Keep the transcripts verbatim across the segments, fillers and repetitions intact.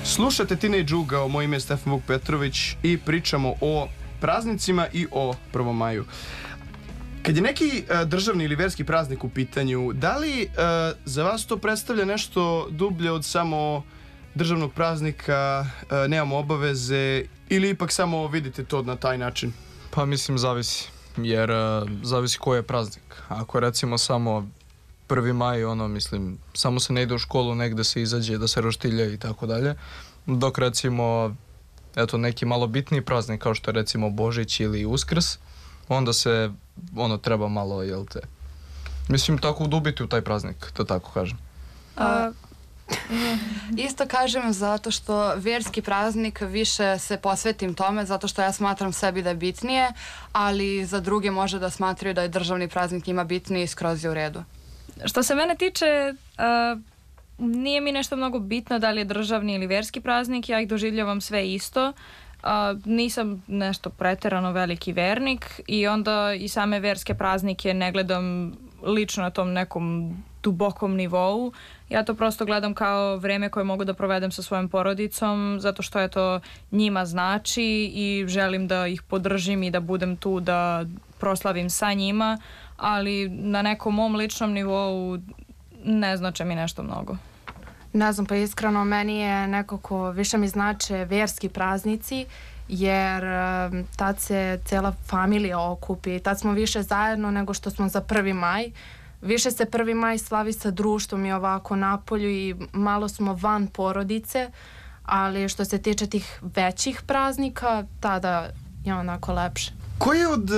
Slušate Teenage Ugao, moje ime je Stefan Vuk Petrović i pričamo o praznicima i o prvom maju. Kad je neki uh, državni ili verski praznik u pitanju, da li uh, za vas to predstavlja nešto dublje od samo državnog praznika, uh, nemamo obaveze, ili ipak samo vidite to na taj način? Pa mislim zavisi, jer uh, zavisi koji je praznik. Ako je recimo samo prvi maj, ono mislim, samo se ne ide u školu, negde se izađe da se roštilja i tako dalje, dok recimo eto neki malo bitniji praznik kao što je recimo Božić ili Uskrs, onda se ono treba malo, jel te, mislim tako udubiti u taj praznik, da tako kažem. A, isto kažem zato što vjerski praznik više se posvetim tome zato što ja smatram sebi da je bitnije, ali za druge može da smatraju da je državni praznik ima bitniji i skroz je u redu. Što se mene tiče, uh, nije mi nešto mnogo bitno da li je državni ili vjerski praznik, ja ih doživljavam sve isto. Uh, nisam nešto preterano veliki vernik i onda i same verske praznike ne gledam lično na tom nekom dubokom nivou. Ja to prosto gledam kao vreme koje mogu da provedem sa svojom porodicom zato što je to njima znači i želim da ih podržim i da budem tu da proslavim sa njima, ali na nekom mom ličnom nivou ne znače mi nešto mnogo. Ne znam, pa iskreno meni je nekako više mi znače vjerski praznici, jer um, tad se cela familija okupi, tad smo više zajedno nego što smo za prvi maj. Više se prvi maj slavi sa društvom i ovako napolju i malo smo van porodice, ali što se tiče tih većih praznika, tada je onako lepše. Koji je od,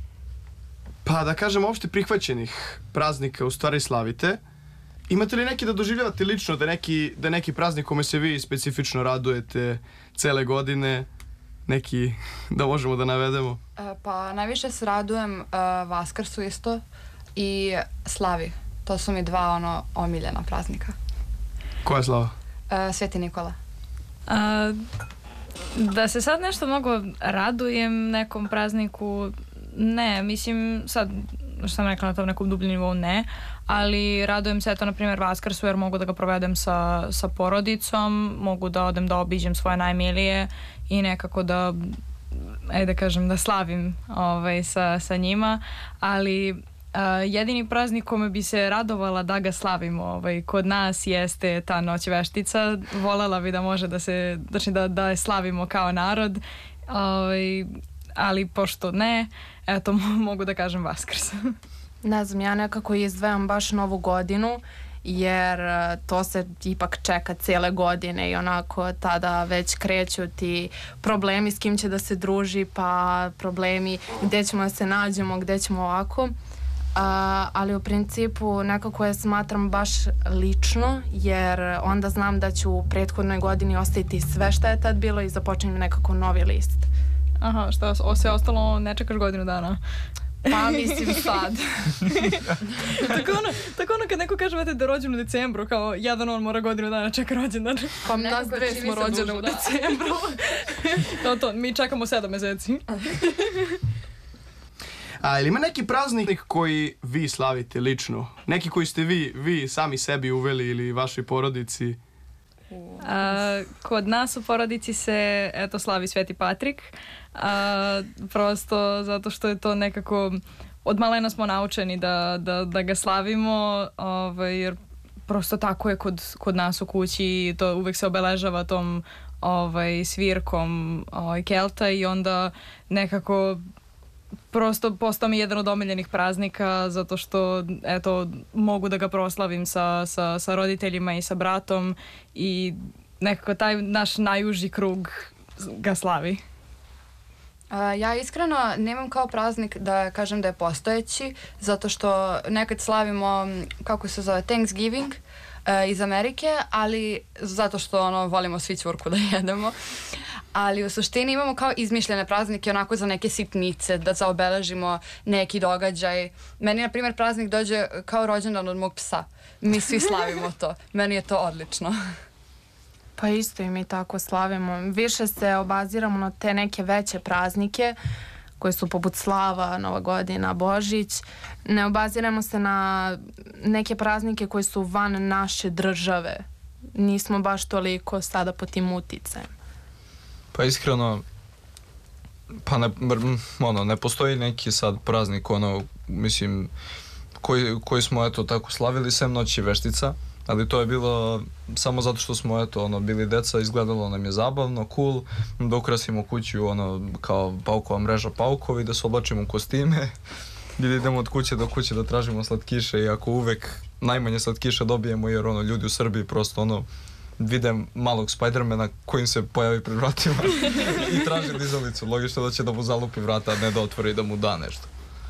pa da kažem, opšte prihvaćenih praznika u stvari slavite? Imate li neki da doživljavate lično, da neki, da neki praznik kome se vi specifično radujete cele godine, neki da možemo da navedemo? E, pa najviše se radujem uh, Vaskrsu isto i Slavi. To su mi dva ono omiljena praznika. Koja slava? Uh, Sveti Nikola. A, da se sad nešto mnogo radujem nekom prazniku, ne, mislim sad što sam rekla na tom nekom dubljem nivou ne, ali radujem se eto na primjer Vaskrsu jer mogu da ga provedem sa, sa porodicom, mogu da odem da obiđem svoje najmilije i nekako da, ajde da kažem, da slavim ovaj, sa, sa njima, ali uh, jedini praznik kome bi se radovala da ga slavimo ovaj, kod nas jeste ta Noć veštica. Volela bi da može da se, znači da, da je slavimo kao narod, ovaj, ali pošto ne, eto mogu da kažem Vaskrs. Ne znam, ja nekako izdvajam baš Novu godinu, jer to se ipak čeka cijele godine i onako tada već kreću ti problemi s kim će da se druži, pa problemi gde ćemo da se nađemo, gde ćemo ovako. A, ali u principu nekako je smatram baš lično, jer onda znam da ću u prethodnoj godini ostaviti sve što je tad bilo i započinjem nekako novi list. Aha, šta, o, sve ostalo ne čekaš godinu dana? Pa mislim sad. tako, ono, tako ono kad neko kaže vete da je rođen u decembru, kao jedan on mora godinu dana čeka rođendan. Pa nas dve smo rođene u decembru. to, to, mi čekamo sedam meseci. A ili ima neki praznik koji vi slavite lično? Neki koji ste vi, vi sami sebi uveli ili vašoj porodici? A, kod nas u porodici se eto slavi Sveti Patrik, a, prosto zato što je to nekako od malena smo naučeni da, da, da ga slavimo, ovaj, jer prosto tako je kod, kod nas u kući, to uvek se obeležava tom ovaj, svirkom ovaj, Kelta i onda nekako prosto postao mi jedan od omiljenih praznika zato što eto mogu da ga proslavim sa, sa, sa roditeljima i sa bratom i nekako taj naš najuži krug ga slavi. Uh, ja iskreno nemam kao praznik da kažem da je postojeći, zato što nekad slavimo, kako se zove, Thanksgiving uh, iz Amerike, ali zato što ono volimo svi ćurku da jedemo. Ali u suštini imamo kao izmišljene praznike onako za neke sitnice, da zaobeležimo neki događaj. Meni, na primjer, praznik dođe kao rođendan od mog psa. Mi svi slavimo to. Meni je to odlično. Pa isto i mi tako slavimo. Više se obaziramo na te neke veće praznike koje su poput Slava, Nova godina, Božić. Ne obaziramo se na neke praznike koje su van naše države. nismo baš toliko sada po tim uticajem. Pa iskreno, pa ne, ono, ne postoji neki sad praznik, ono, mislim, koji, koji smo, eto, tako slavili, sem Noći veštica, ali to je bilo samo zato što smo, eto, ono, bili deca, izgledalo nam je zabavno, cool, da ukrasimo kuću, ono, kao paukova mreža paukovi, da se oblačimo u kostime, i da idemo od kuće do kuće da tražimo slatkiše, i ako uvek najmanje slatkiše dobijemo, jer, ono, ljudi u Srbiji prosto, ono, vide malog Spidermana kojim se pojavi pred vratima i traži dizalicu. Logično da će da mu zalupi vrata, a ne da otvori i da mu da nešto.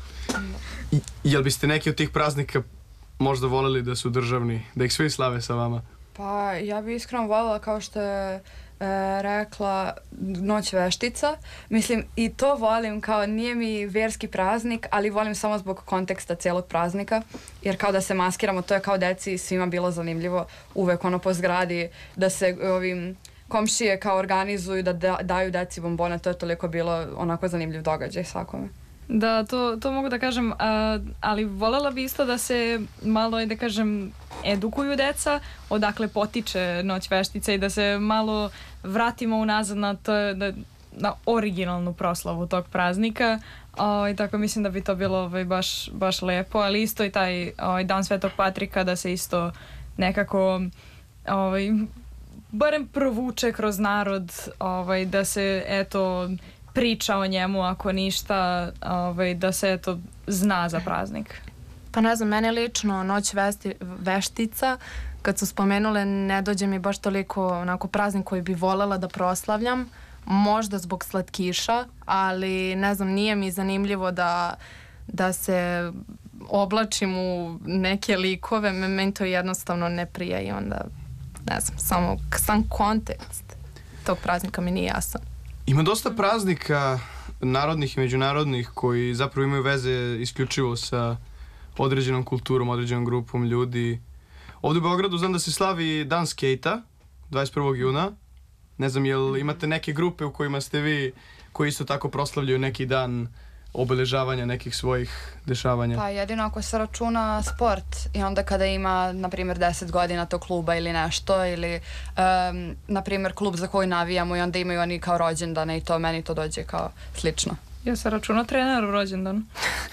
I, jel biste neki od tih praznika možda voleli da su državni, da ih svi slave sa vama? Pa ja bih iskreno voljela, kao što je e, rekla, Noć veštica. Mislim, i to volim, kao nije mi verski praznik, ali volim samo zbog konteksta celog praznika, jer kao da se maskiramo, to je kao deci svima bilo zanimljivo, uvek ono po zgradi, da se ovim komšije kao organizuju, da, da daju deci bombone, to je toliko bilo onako zanimljiv događaj svakome. Da, to, to mogu da kažem, a, ali voljela bi isto da se malo, da kažem, edukuju deca, odakle potiče Noć veštica i da se malo vratimo unazad na, to, da, na originalnu proslavu tog praznika. O, i tako mislim da bi to bilo ovaj, baš, baš lepo, ali isto i taj ovaj, Dan Svetog Patrika da se isto nekako ovaj, barem provuče kroz narod, ovaj, da se eto priča o njemu, ako ništa, ovaj, da se eto zna za praznik. Pa ne znam, mene lično Noć vesti, veštica, kad su spomenule, ne dođe mi baš toliko onako praznik koji bi voljela da proslavljam, možda zbog slatkiša, ali ne znam, nije mi zanimljivo da, da se oblačim u neke likove, meni to jednostavno ne prija i onda, ne znam, samo sam kontekst tog praznika mi nije jasan. Ima dosta praznika narodnih i međunarodnih koji zapravo imaju veze isključivo sa određenom kulturom, određenom grupom ljudi. Ovdje u Beogradu znam da se slavi Dan skejta dvadeset prvog juna. Ne znam, jel imate neke grupe u kojima ste vi koji isto tako proslavljaju neki dan obeležavanja nekih svojih dešavanja? Pa jedino ako se računa sport i onda kada ima, na primjer, deset godina tog kluba ili nešto, ili, um, na primjer, klub za koji navijamo i onda imaju oni kao rođendane i to, meni to dođe kao slično. Ja se računa trener u rođendan.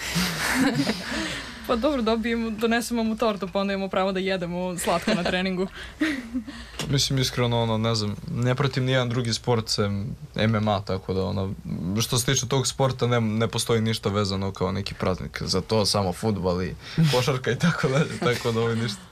Pa dobro, dobijemo, donesemo mu tortu, pa onda imamo pravo da jedemo slatko na treningu. Mislim, iskreno, ono, ne znam, ne pratim nijedan drugi sport sem M M A, tako da, ono, što se tiče tog sporta, ne, ne postoji ništa vezano kao neki praznik za to, samo fudbal i košarka i tako dalje, tako da ovo je ništa.